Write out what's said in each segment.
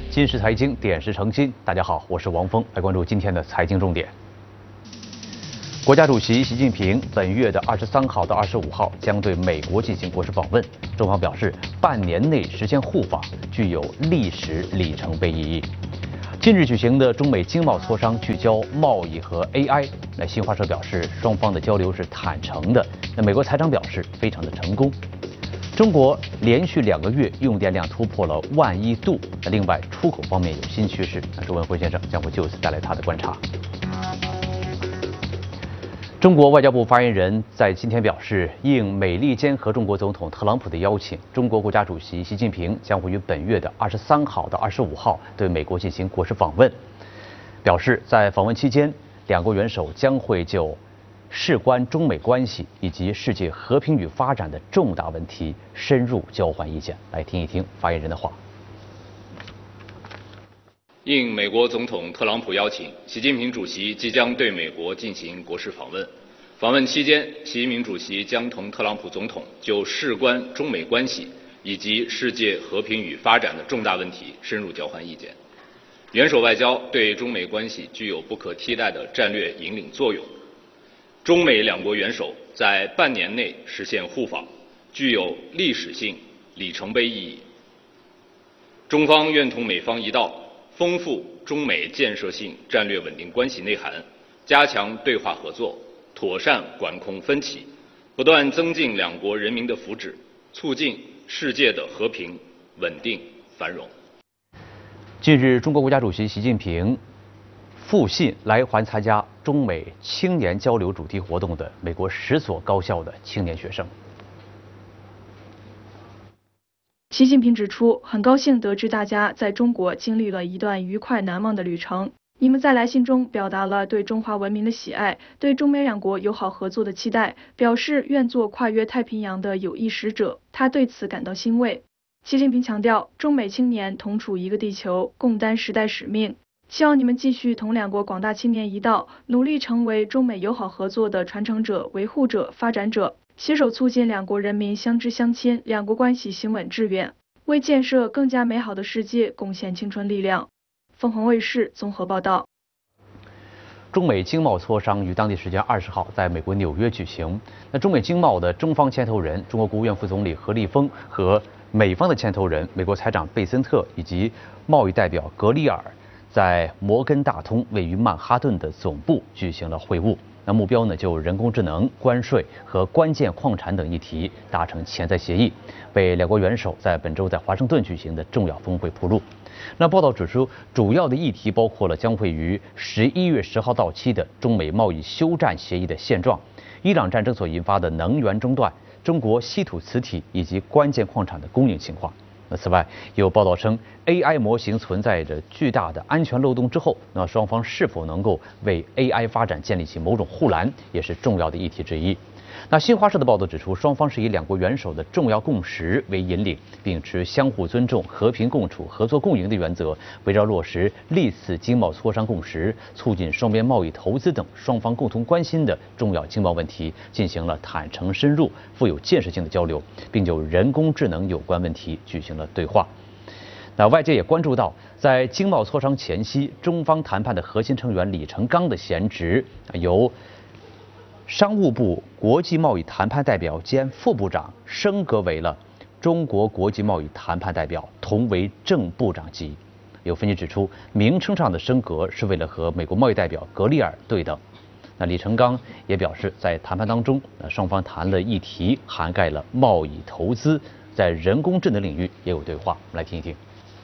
今时财经，点石成金。大家好，我是王峰，来关注今天的财经重点。国家主席习近平本月的23号到25号将对美国进行国事访问。中方表示，半年内实现互访，具有历史里程碑意义。近日举行的中美经贸磋商聚焦贸易和 AI。那新华社表示，双方的交流是坦诚的。那美国财长表示，非常的成功。中国连续2个月用电量突破了10000亿度。另外，出口方面有新趋势。那周文辉先生将会就此带来他的观察。中国外交部发言人在今天表示，应美利坚合众国总统特朗普的邀请，中国国家主席习近平将会于本月的23号到25号对美国进行国事访问。表示在访问期间，两国元首将会就事关中美关系以及世界和平与发展的重大问题深入交换意见。来听一听发言人的话。 应美国总统特朗普邀请，习近平主席即将对美国进行国事访问。访问期间，习近平主席将同特朗普总统就事关中美关系以及世界和平与发展的重大问题深入交换意见。元首外交对中美关系具有不可替代的战略引领作用。中美两国元首在半年内实现互访，具有历史性里程碑意义。中方愿同美方一道，丰富中美建设性战略稳定关系内涵，加强对话合作，妥善管控分歧，不断增进两国人民的福祉，促进世界的和平、稳定、繁荣。 近日，中国国家主席习近平复信来还参加中美青年交流主题活动的美国10所高校的青年学生。 习近平指出，很高兴得知大家在中国经历了一段愉快难忘的旅程。你们在来信中表达了对中华文明的喜爱，对中美两国友好合作的期待，表示愿做跨越太平洋的友谊使者。他对此感到欣慰。习近平强调，中美青年同处一个地球，共担时代使命。希望你们继续同两国广大青年一道，努力成为中美友好合作的传承者、维护者、发展者，携手促进两国人民相知相亲，两国关系行稳致远，为建设更加美好的世界贡献青春力量。凤凰卫视综合报道。 中美经贸磋商于当地时间20号在美国纽约举行。那中美经贸的中方牵头人，中国国务院副总理何立峰和美方的牵头人，美国财长贝森特以及贸易代表格里尔，在摩根大通位于曼哈顿的总部举行了会晤。那目标呢，就人工智能、关税和关键矿产等议题达成潜在协议，为两国元首在本周在华盛顿举行的重要峰会铺路。那报道指出，主要的议题包括了将会于11月10号到期的中美贸易休战协议的现状、伊朗战争所引发的能源中断、中国稀土磁体以及关键矿产的供应情况。那此外，有报道称 ，AI 模型存在着巨大的安全漏洞之后，那双方是否能够为 AI 发展建立起某种护栏，也是重要的议题之一。那新华社的报道指出，双方是以两国元首的重要共识为引领，并持相互尊重、和平共处、合作共赢的原则，围绕落实历次经贸磋商共识，促进双边贸易、投资等双方共同关心的重要经贸问题，进行了坦诚、深入、富有建设性的交流，并就人工智能有关问题举行了对话。那外界也关注到，在经贸磋商前夕，中方谈判的核心成员李成钢的闲职由商务部国际贸易谈判代表兼副部长升格为了中国国际贸易谈判代表，同为正部长级。有分析指出，名称上的升格是为了和美国贸易代表格里尔对等。那李成钢也表示，在谈判当中，双方谈了议题涵盖了贸易、投资，在人工智能领域也有对话。我们来听一听。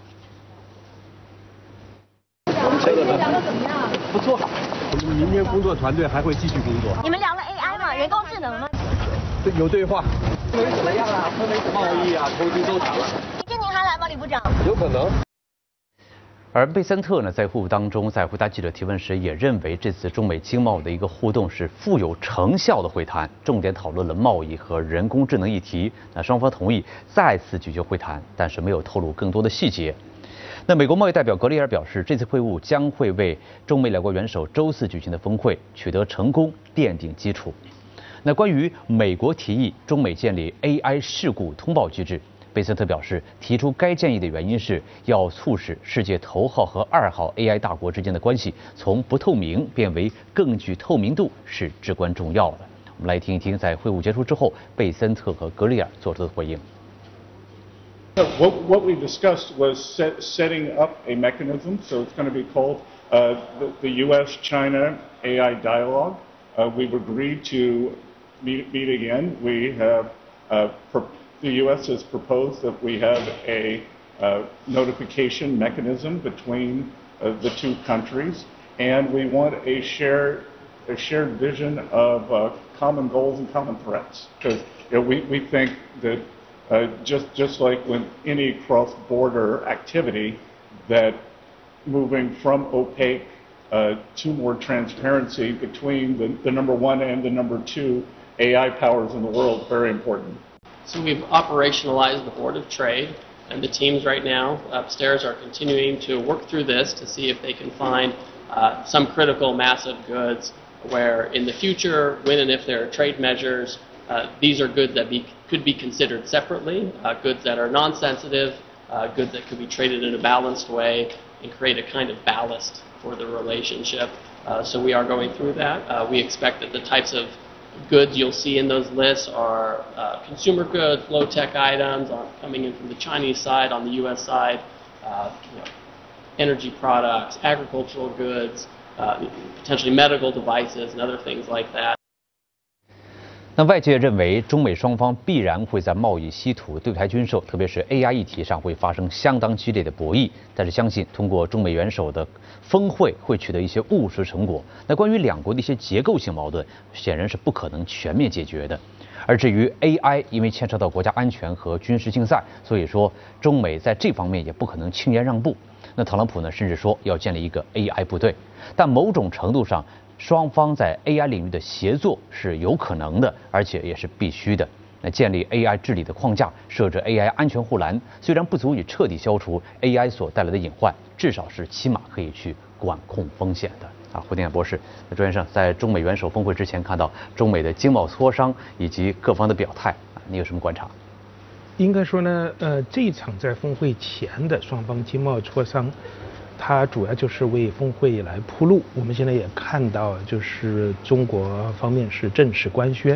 聊得怎么样？不错，我们明天工作团队还会继续工作。 你们聊了 AI 吗？人工智能吗？ 有对话。氛围怎么样啊？氛围贸易啊，投资都谈了。 明天您还来吗，李部长？ 有可能。 而贝森特呢，在会晤当中，在回答记者提问时，也认为这次中美经贸的一个互动是富有成效的会谈，重点讨论了贸易和人工智能议题。那双方同意再次举行会谈，但是没有透露更多的细节。那美国贸易代表格里尔表示，这次会晤将会为中美两国元首周4举行的峰会取得成功奠定基础。那关于美国提议中美建立 AI 事故通报机制， 贝森特表示，提出该建议的原因是要促使世界头号和2号 AI 大国之间的关系从不透明变为更具透明度是至关重要的。我们来听一听，在会晤结束之后，贝森特和格里尔做出的回应。 What we discussed was setting up a mechanism, so it's going to be called the U.S.-China AI Dialogue. We've agreed to meet again. We have the U.S. has proposed that we have a notification mechanism between the two countries, and we want a shared vision of common goals and common threats. Because we think that just like when any cross-border activity, that moving from opaque to more transparency between the number one and the number two AI powers in the world, very important. So we've operationalized the Board of Trade, and the teams right now upstairs are continuing to work through this to see if they can find some critical mass of goods where in the future, when and if there are trade measures, these are goods that could be considered separately, goods that are non-sensitive, goods that could be traded in a balanced way and create a kind of ballast for the relationship. So we are going through that. We expect that the types of goods you'll see in those lists are consumer goods, low-tech items coming in from the Chinese side, on the U.S. side, energy products, agricultural goods, potentially medical devices and other things like that. 那外界认为，中美双方必然会在贸易、稀土、对台军售，特别是 AI 议题上会发生相当激烈的博弈。但是相信通过中美元首的峰会会取得一些务实成果。那关于两国的一些结构性矛盾，显然是不可能全面解决的。而至于 AI， 因为牵扯到国家安全和军事竞赛，所以说中美在这方面也不可能轻言让步。那特朗普呢，甚至说要建立一个 AI 部队，但某种程度上，双方在 AI 领域的协作是有可能的，而且也是必须的。那建立 AI 治理的框架，设置 AI 安全护栏，虽然不足以彻底消除 AI 所带来的隐患，至少是起码可以去管控风险的。胡定远博士，那朱先生在中美元首峰会之前看到中美的经贸磋商以及各方的表态，你有什么观察？ 应该说呢，这一场在峰会前的双方经贸磋商，它主要就是为峰会来铺路。我们现在也看到，就是中国方面是正式官宣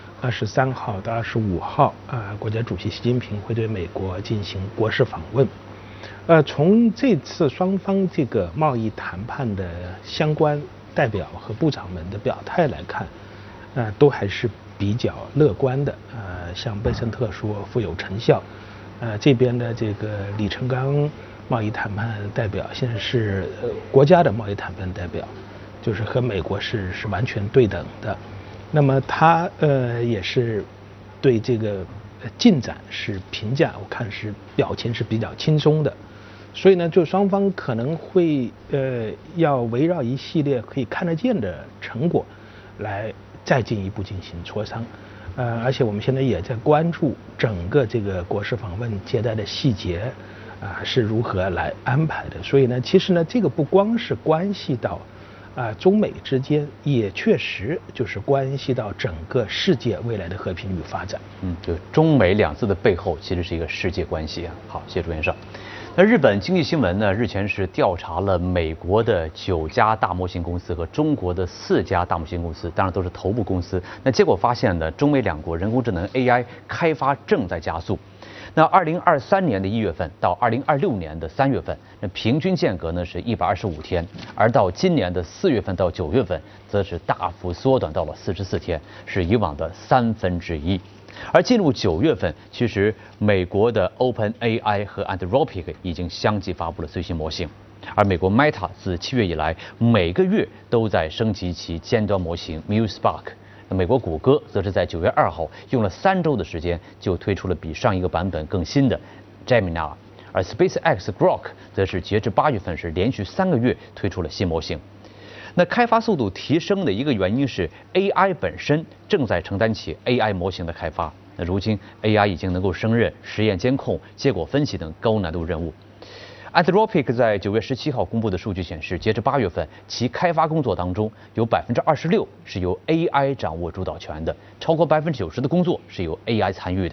，23号到25号国家主席习近平会对美国进行国事访问。从这次双方这个贸易谈判的相关代表和部长们的表态来看，都还是比较乐观的。像贝森特说富有成效，这边的这个李成钢贸易谈判代表现在是国家的贸易谈判代表，就是和美国是完全对等的。那么他也是对这个进展是评价，我看是表情是比较轻松的。所以呢，就双方可能会要围绕一系列可以看得见的成果来再进一步进行磋商。而且我们现在也在关注整个这个国事访问接待的细节是如何来安排的。所以呢，其实呢，这个不光是关系到中美之间，也确实就是关系到整个世界未来的和平与发展。 就中美两字的背后其实是一个世界关系啊。好，谢谢朱先生。那日本经济新闻呢，日前是调查了美国的9家大模型公司和中国的4家大模型公司，当然都是头部公司。那结果发现呢，中美两国人工智能 AI 开发正在加速。那2023年的1月份到2026年的3月份，那平均间隔呢是125天，而到今年的4月份到9月份，则是大幅缩短到了44天，是以往的1/3。而进入9月份，其实美国的 OpenAI 和 Anthropic 已经相继发布了最新模型，而美国 Meta 自7月以来，每个月都在升级其尖端模型 MuSpark。那美国谷歌则是在9月2号用了3周的时间就推出了比上一个版本更新的 Gemini， 而 SpaceX Grok 则是截至8月份是连续3个月推出了新模型。那开发速度提升的一个原因是 AI 本身正在承担起 AI 模型的开发。那如今 AI 已经能够胜任实验监控、结果分析等高难度任务。Anthropic 在9月17号公布的数据显示，截至8月份，其开发工作当中有26%是由 AI 掌握主导权的，超过90%的工作是由 AI 参与的。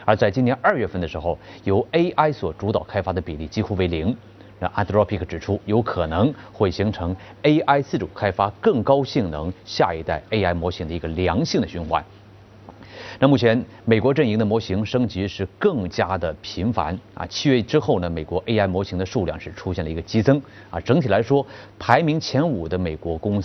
而在今年2月份的时候，由 AI 所主导开发的比例几乎为0。那 Anthropic 指出，有可能会形成 AI 自主开发更高性能下一代 AI 模型的一个良性的循环。那目前美国阵营的模型升级是更加的频繁啊，7月之后呢，美国 AI 模型的数量是出现了一个激增啊。整体来说，排名前5的美国公司